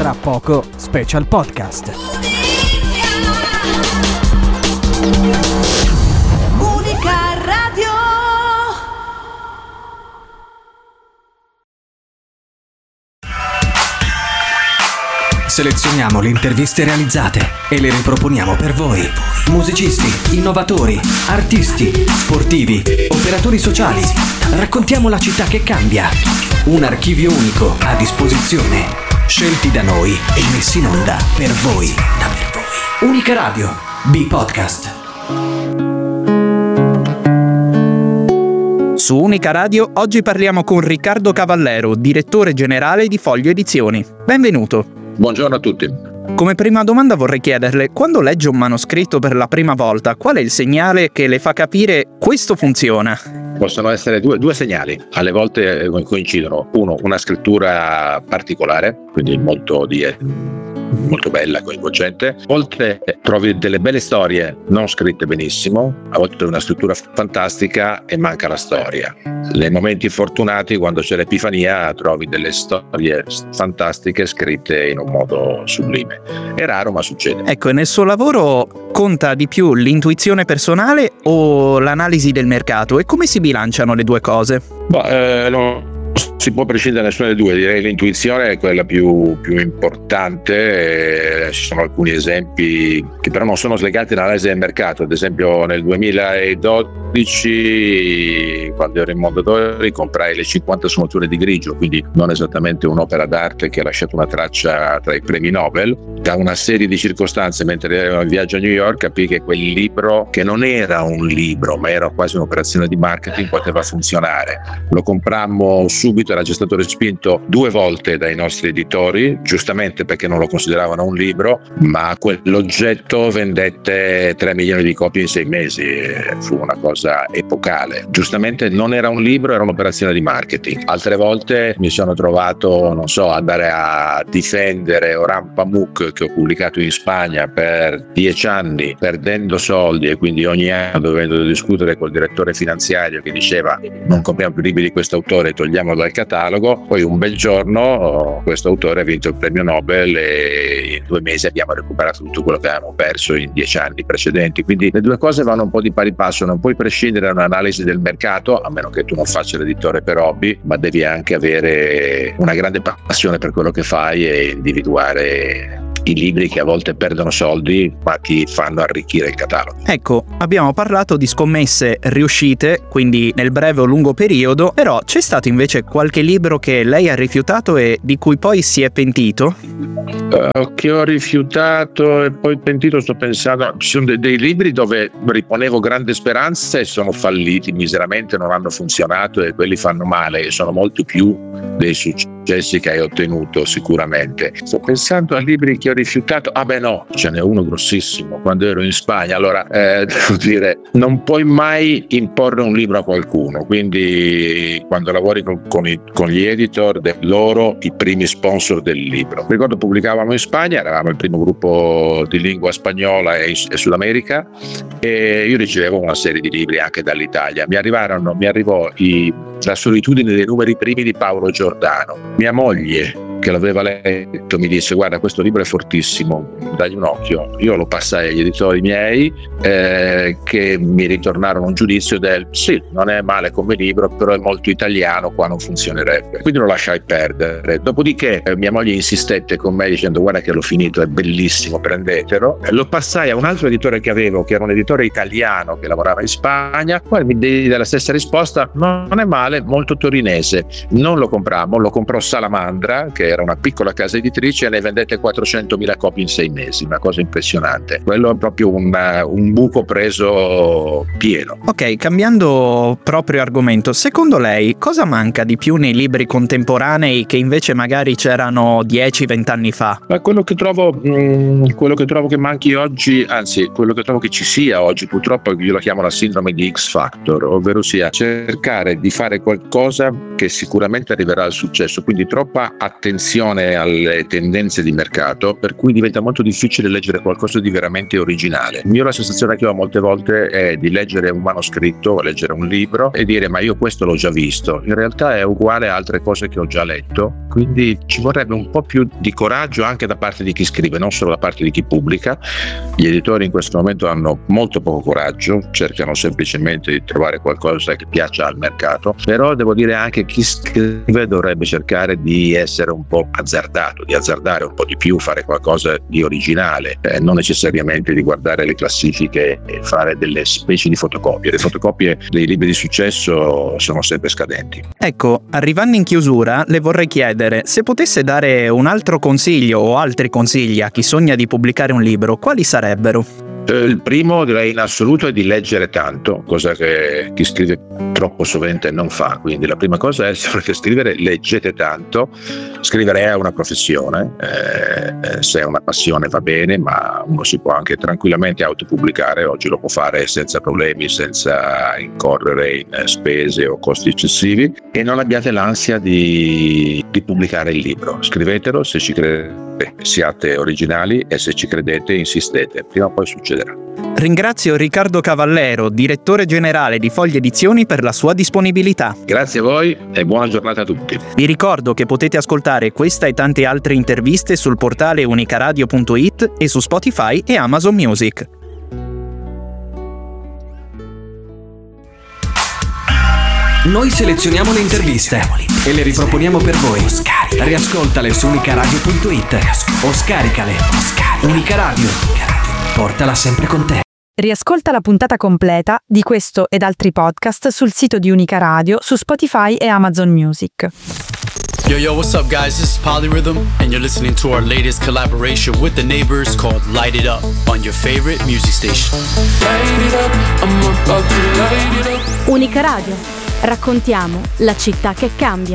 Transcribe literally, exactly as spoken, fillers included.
Tra poco, Special Podcast. Unica Radio. Selezioniamo le interviste realizzate e le riproponiamo per voi. Musicisti, innovatori, artisti, sportivi, operatori sociali. Raccontiamo la città che cambia. Un archivio unico a disposizione, scelti da noi e messi in onda per voi. Da per voi. Unica Radio, B-Podcast. Su Unica Radio oggi parliamo con Riccardo Cavallero, direttore generale di Foglio Edizioni. Benvenuto. Buongiorno a tutti. Come prima domanda vorrei chiederle, quando legge un manoscritto per la prima volta, qual è il segnale che le fa capire questo funziona? Possono essere due, due segnali, alle volte coincidono. Uno, una scrittura particolare, quindi molto di molto bella, coinvolgente. A volte trovi delle belle storie non scritte benissimo, a volte una scrittura fantastica e manca la storia. Nei momenti fortunati, quando c'è l'epifania, trovi delle storie fantastiche scritte in un modo sublime. È raro, ma succede. Ecco, e nel suo lavoro conta di più l'intuizione personale o l'analisi del mercato? E come si bilanciano le due cose? Boh, eh, no. Si può prescindere da nessuna delle due, direi l'intuizione è quella più, più importante. Eh, ci sono alcuni esempi che però non sono slegati all'analisi del mercato. Ad esempio nel duemiladodici, quando ero in Mondadori, comprai le cinquanta sfumature di grigio, quindi non esattamente un'opera d'arte che ha lasciato una traccia tra i premi Nobel. Da una serie di circostanze, mentre ero in viaggio a New York, capii che quel libro, che non era un libro ma era quasi un'operazione di marketing, poteva funzionare. Lo comprammo subito, era già stato respinto due volte dai nostri editori, giustamente perché non lo consideravano un libro, ma quell'oggetto vendette tre milioni di copie in sei mesi. Fu una cosa epocale. Giustamente non era un libro, era un'operazione di marketing. Altre volte mi sono trovato, non so, andare a difendere Orhan Pamuk, che ho pubblicato in Spagna per dieci anni, perdendo soldi, e quindi ogni anno dovendo discutere col direttore finanziario che diceva non compriamo più libri di questo autore, togliamo dal catalogo. Poi un bel giorno questo autore ha vinto il premio Nobel e in due mesi abbiamo recuperato tutto quello che avevamo perso in dieci anni precedenti. Quindi le due cose vanno un po' di pari passo, non puoi prescindere da un'analisi del mercato, a meno che tu non faccia l'editore per hobby, ma devi anche avere una grande passione per quello che fai e individuare i libri che a volte perdono soldi ma ti fanno arricchire il catalogo. Ecco, abbiamo parlato di scommesse riuscite, quindi nel breve o lungo periodo, però c'è stato invece qualche libro che lei ha rifiutato e di cui poi si è pentito? Uh, che ho rifiutato e poi pentito, sto pensando, ci sono dei, dei libri dove riponevo grande speranza e sono falliti miseramente, non hanno funzionato, e quelli fanno male e sono molto più dei successi che hai ottenuto sicuramente. Sto pensando a libri che ho rifiutato. Ah beh no, ce n'è uno grossissimo quando ero in Spagna. Allora eh, devo dire, non puoi mai imporre un libro a qualcuno, quindi quando lavori con, con, i, con gli editor, de, loro i primi sponsor del libro. Ricordo pubblicavamo in Spagna, eravamo il primo gruppo di lingua spagnola e, e Sud America, e io ricevevo una serie di libri anche dall'Italia. Mi arrivarono, mi arrivò i, La solitudine dei numeri primi di Paolo Giordano. Mia moglie, che l'aveva letto, mi disse: guarda, questo libro è fortissimo, dagli un occhio. Io lo passai agli editori miei, eh, che mi ritornarono un giudizio del sì, non è male come libro, però è molto italiano, qua non funzionerebbe, quindi lo lasciai perdere. Dopodiché eh, mia moglie insistette con me dicendo: guarda che l'ho finito, è bellissimo, prendetelo. Lo passai a un altro editore che avevo, che era un editore italiano che lavorava in Spagna, poi mi diede la stessa risposta: non è male, molto torinese. Non lo comprammo, lo comprò Salamandra, che era una piccola casa editrice, e ne vendette quattrocentomila copie in sei mesi, una cosa impressionante. Quello è proprio un, un buco preso pieno. Ok, cambiando proprio argomento, secondo lei cosa manca di più nei libri contemporanei che invece magari c'erano dieci venti anni fa? Ma quello che trovo mh, quello che trovo che manchi oggi, anzi quello che trovo che ci sia oggi, purtroppo io la chiamo la sindrome di X Factor, ovvero sia cercare di fare qualcosa che sicuramente arriverà al successo, quindi troppa attenzione attenzione alle tendenze di mercato, per cui diventa molto difficile leggere qualcosa di veramente originale. Io la sensazione che ho molte volte è di leggere un manoscritto o leggere un libro e dire ma io questo l'ho già visto, in realtà è uguale a altre cose che ho già letto, quindi ci vorrebbe un po' più di coraggio anche da parte di chi scrive, non solo da parte di chi pubblica. Gli editori in questo momento hanno molto poco coraggio, cercano semplicemente di trovare qualcosa che piaccia al mercato, però devo dire anche chi scrive dovrebbe cercare di essere un po' azzardato, di azzardare un po' di più, fare qualcosa di originale, eh, non necessariamente di guardare le classifiche e fare delle specie di fotocopie. Le fotocopie dei libri di successo sono sempre scadenti. Ecco, arrivando in chiusura, le vorrei chiedere se potesse dare un altro consiglio o altri consigli a chi sogna di pubblicare un libro, quali sarebbero? Il primo, direi in assoluto, è di leggere tanto, cosa che chi scrive troppo sovente non fa. Quindi la prima cosa è, se volete scrivere, leggete tanto. Scrivere è una professione, eh, se è una passione va bene, ma uno si può anche tranquillamente autopubblicare. Oggi lo può fare senza problemi, senza incorrere in spese o costi eccessivi. E non abbiate l'ansia di, di pubblicare il libro. Scrivetelo se ci credete, siate originali, e se ci credete insistete, prima o poi succederà. Ringrazio Riccardo Cavallero, direttore generale di Foglia Edizioni, per la sua disponibilità. Grazie a voi e buona giornata a tutti. Vi ricordo che potete ascoltare questa e tante altre interviste sul portale unicaradio punto it e su Spotify e Amazon Music. Noi selezioniamo le interviste e le riproponiamo per voi. Riascoltale su unicaradio punto it o scaricale. Unica Radio, portala sempre con te. Riascolta la puntata completa di questo ed altri podcast sul sito di Unica Radio, su Spotify e Amazon Music. Yo, yo, what's up, guys? This is Polyrhythm, and you're listening to our latest collaboration with The Neighbors called Light It Up on your favorite music station. Light it up, I'm about to light it up. Unica Radio. Raccontiamo la città che cambia.